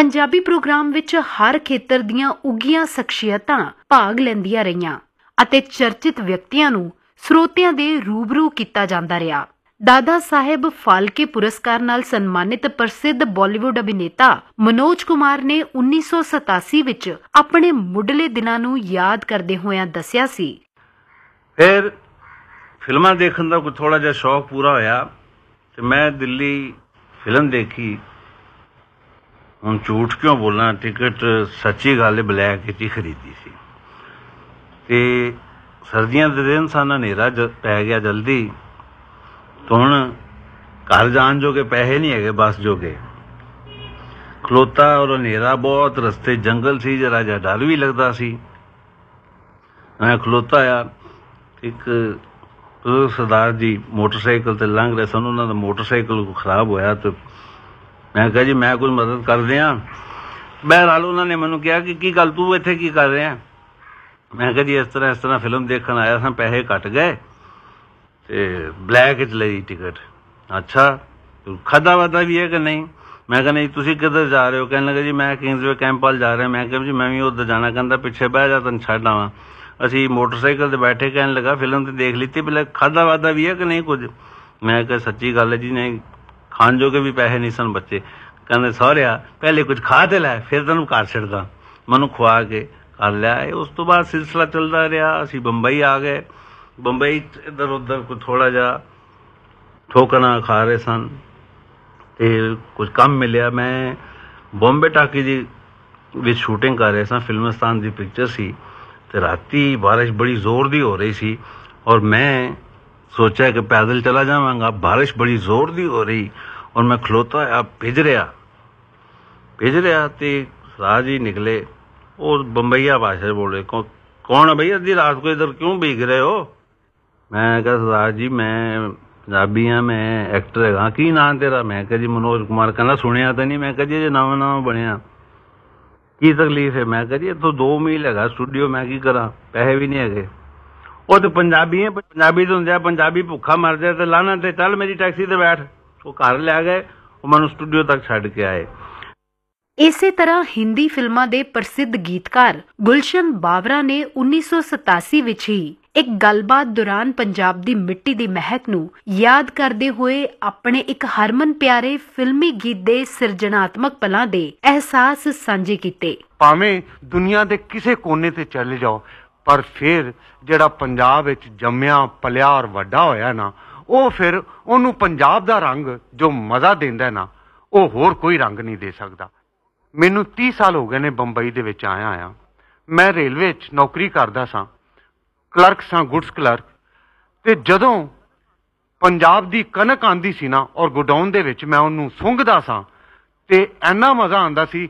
Punjabi programme ਵਿੱਚ ਹਰ ਖੇਤਰ ਦੀਆਂ ਉੱਘੀਆਂ ਸ਼ਖਸੀਅਤਾਂ ਭਾਗ ਲੈਂਦੀਆਂ ਰਹੀਆਂ ਅਤੇ ਚਰਚਿਤ ਵਿਅਕਤੀਆਂ ਨੂੰ ਸਰੋਤਿਆਂ ਦੇ ਰੂਬਰੂ ਕੀਤਾ ਜਾਂਦਾ ਰਿਹਾ। ਦਾਦਾ ਸਾਹਿਬ ਫਾਲਕੇ ਪੁਰਸਕਾਰ ਨਾਲ ਸਨਮਾਨਿਤ ਪ੍ਰਸਿੱਧ ਬਾਲੀਵੁੱਡ ਅਭਿਨੇਤਾ ਮਨੋਜ ਕੁਮਾਰ ਨੇ 1987 ਵਿੱਚ ਆਪਣੇ ਮੁੱਢਲੇ ਦਿਨਾਂ ਨੂੰ ਯਾਦ ਕਰਦੇ ਹੋਇਆਂ ਦੱਸਿਆ ਸੀ, ਫਿਰ ਫਿਲਮਾਂ ਦੇਖਣ ਦਾ ਕੋਈ ਥੋੜਾ ਜਿਹਾ ਸ਼ੌਕ ਪੂਰਾ ਹੋਇਆ ਤੇ ਮੈਂ ਦਿੱਲੀ ਫਿਲਮ ਦੇਖੀ। ਹੁਣ ਝੂਠ ਕਿਉਂ ਬੋਲਾਂ, ਟਿਕਟ ਸੱਚੀ ਗੱਲ ਹੈ ਬਲੈਕ ਵਿੱਚ ਹੀ ਖਰੀਦੀ ਸੀ ਤੇ ਸਰਦੀਆਂ ਦੇ ਦਿਨ ਸਨ, ਹਨੇਰਾ ਪੈ ਗਿਆ ਜਲਦੀ। तो ਹੁਣ घर जान जोगे पैसे नहीं है, बस जोगे खलोता और हनेरा बहुत, रस्ते जंगल सी, जरा जा डर भी लगता सी। मैं खलोता आ, एक सरदार जी मोटरसाइकिल ते लंघ रहे सन, उन्होंने मोटरसाइकिल खराब होया तो मैं कहा जी मैं कोई मदद कर दियाँ। बहरहाल उन्होंने मैनू कहा कि की गल तू इत्थे की कर रहा। मैं कहा जी इस तरह फिल्म देखने आया था, पैसे घट गए ਤੇ ਬਲੈਕ ਵਿੱਚ ਲਈ ਟਿਕਟ। ਅੱਛਾ ਖਾਧਾ ਵਾਧਾ ਵੀ ਹੈ ਕਿ ਨਹੀਂ? ਮੈਂ ਕਿਹਾ ਨਹੀਂ। ਤੁਸੀਂ ਕਿੱਧਰ ਜਾ ਰਹੇ ਹੋ? ਕਹਿਣ ਲੱਗਾ ਜੀ ਮੈਂ ਕਿੰਗਸਵੇ ਕੈਂਪ ਵੱਲ ਜਾ ਰਿਹਾ। ਮੈਂ ਕਿਹਾ ਜੀ ਮੈਂ ਵੀ ਉੱਧਰ ਜਾਣਾ। ਕਹਿੰਦਾ ਪਿੱਛੇ ਬਹਿ ਜਾ, ਤੈਨੂੰ ਛੱਡ ਆਵਾਂ। ਅਸੀਂ ਮੋਟਰਸਾਈਕਲ 'ਤੇ ਬੈਠੇ, ਕਹਿਣ ਲੱਗਾ ਫਿਲਮ ਤੇ ਦੇਖ ਲਿੱਤੀ, ਪਹਿਲਾਂ ਖਾਧਾ ਵਾਧਾ ਵੀ ਹੈ ਕਿ ਨਹੀਂ ਕੁਝ? ਮੈਂ ਕਿਹਾ ਸੱਚੀ ਗੱਲ ਹੈ ਜੀ, ਨਹੀਂ ਖਾਣ ਜੋਗੇ ਵੀ ਪੈਸੇ ਨਹੀਂ ਸਨ ਬੱਚੇ। ਕਹਿੰਦੇ ਸਹੁਰਿਆ ਪਹਿਲੇ ਕੁਝ ਖਾ ਤੇ ਲੈ, ਫਿਰ ਤੈਨੂੰ ਘਰ ਛੱਡਦਾ। ਮੈਨੂੰ ਖਵਾ ਕੇ ਕਰ ਲਿਆ। ਉਸ ਤੋਂ ਬਾਅਦ ਸਿਲਸਿਲਾ ਚੱਲਦਾ ਰਿਹਾ। ਅਸੀਂ ਬੰਬਈ ਆ ਗਏ। ਬੰਬਈ ਇੱਧਰ ਉੱਧਰ ਕੋਈ ਥੋੜ੍ਹਾ ਜਿਹਾ ਠੋਕਰਾਂ ਖਾ ਰਹੇ ਸਨ ਅਤੇ ਕੁਝ ਕੰਮ ਮਿਲਿਆ। ਮੈਂ ਬੰਬੇ ਟਾਕੀ ਦੀ ਵਿੱਚ ਸ਼ੂਟਿੰਗ ਕਰ ਰਿਹਾ ਸਾਂ, ਫਿਲਮਿਸਤਾਨ ਦੀ ਪਿਕਚਰ ਸੀ ਅਤੇ ਰਾਤੀ ਬਾਰਿਸ਼ ਬੜੀ ਜ਼ੋਰ ਦੀ ਹੋ ਰਹੀ ਸੀ ਔਰ ਮੈਂ ਸੋਚਿਆ ਕਿ ਪੈਦਲ ਚਲਾ ਜਾਵਾਂਗਾ। ਬਾਰਿਸ਼ ਬੜੀ ਜ਼ੋਰ ਦੀ ਹੋ ਰਹੀ ਔਰ ਮੈਂ ਖਲੋਤਾ ਹੋਇਆ ਭਿੱਜ ਰਿਹਾ ਅਤੇ ਰਾਹ ਜੀ ਨਿਕਲੇ। ਉਹ ਬੰਬਈਆ ਭਾਸ਼ਾ 'ਚ ਬੋਲ ਰਹੇ, ਕੌਣ ਹੈ ਭਈ, ਅੱਧੀ ਰਾਤ को इधर क्यों भीग रहे हो? ਮੈਂ ਕਿਹਾ ਸਰਦਾਰ ਜੀ ਮੈਂ ਪੰਜਾਬੀ ਹਾਂ, ਮੈਂ ਐਕਟਰ ਹੈਗਾ। ਕੀ ਨਾਂ ਤੇਰਾ? ਮੈਂ ਕਿਹਾ ਜੀ ਮਨੋਜ ਕੁਮਾਰ। ਕਹਿੰਦਾ ਸੁਣਿਆ ਤਾਂ ਨਹੀਂ। ਮੈਂ ਕਿਹਾ ਜੀ ਜੇ ਨਵਾਂ ਬਣਿਆ, ਕੀ ਤਕਲੀਫ ਹੈ? ਮੈਂ ਕਿਹਾ ਜੀ ਇੱਥੋਂ 2 ਮੀਲ ਹੈਗਾ ਸਟੂਡੀਓ, ਮੈਂ ਕੀ ਕਰਾਂ, ਪੈਸੇ ਵੀ ਨਹੀਂ ਹੈਗੇ। ਉਹ ਤਾਂ ਪੰਜਾਬੀ ਹੈ, ਪੰਜਾਬੀ ਤੋਂ ਹੁੰਦੇ ਆ, ਪੰਜਾਬੀ ਭੁੱਖਾ ਮਰ ਜਾਏ ਤੇ ਲਾਹਨਤ ਤੇ ਚੱਲ ਮੇਰੀ ਟੈਕਸੀ ਤੇ ਬੈਠ। ਉਹ ਘਰ ਲੈ ਗਏ, ਉਹ ਮੈਨੂੰ ਸਟੂਡੀਓ ਤੱਕ ਛੱਡ ਕੇ ਆਏ। ਇਸੇ ਤਰ੍ਹਾਂ ਹਿੰਦੀ ਫਿਲਮਾਂ ਦੇ ਪ੍ਰਸਿੱਧ ਗੀਤਕਾਰ ਗੁਲਸ਼ਨ ਬਾਵਰਾ ਨੇ 1987 ਵਿੱਚ ਹੀ ਇੱਕ ਗੱਲਬਾਤ ਦੌਰਾਨ ਪੰਜਾਬ ਦੀ ਮਿੱਟੀ ਦੀ ਮਹਿਕ ਨੂੰ ਯਾਦ ਕਰਦੇ ਹੋਏ ਆਪਣੇ ਇੱਕ ਹਰਮਨ ਪਿਆਰੇ ਫਿਲਮੀ ਗੀਤ ਦੇ ਸਿਰਜਣਾਤਮਕ ਪਲਾਂ ਦੇ ਅਹਿਸਾਸ ਸਾਂਝੇ ਕੀਤੇ। ਭਾਵੇਂ ਦੁਨੀਆ ਦੇ ਕਿਸੇ ਕੋਨੇ ਤੇ ਚਲੇ ਜਾਓ, ਪਰ ਫਿਰ ਜਿਹੜਾ ਪੰਜਾਬ ਵਿੱਚ ਜੰਮਿਆ ਪਲਿਆ ਔਰ ਵੱਡਾ ਹੋਇਆ ਨਾ, ਉਹ ਫਿਰ ਉਹਨੂੰ ਪੰਜਾਬ ਦਾ ਰੰਗ ਜੋ ਮਜ਼ਾ ਦਿੰਦਾ ਨਾ, ਉਹ ਹੋਰ ਕੋਈ ਰੰਗ ਨਹੀਂ ਦੇ ਸਕਦਾ। ਮੈਨੂੰ 30 ਸਾਲ ਹੋ ਗਏ ਨੇ ਬੰਬਈ ਦੇ ਵਿੱਚ ਆਇਆ। ਮੈਂ ਰੇਲਵੇ 'ਚ ਨੌਕਰੀ ਕਰਦਾ ਸਾਂ, ਕਲਰਕ ਸਾਂ, ਗੁਡਸ ਕਲਰਕ। ਅਤੇ ਜਦੋਂ ਪੰਜਾਬ ਦੀ ਕਣਕ ਆਉਂਦੀ ਸੀ ਨਾ ਔਰ ਗੋਡਾਊਨ ਦੇ ਵਿੱਚ ਮੈਂ ਉਹਨੂੰ ਸੁੰਘਦਾ ਸਾਂ ਅਤੇ ਇੰਨਾ ਮਜ਼ਾ ਆਉਂਦਾ ਸੀ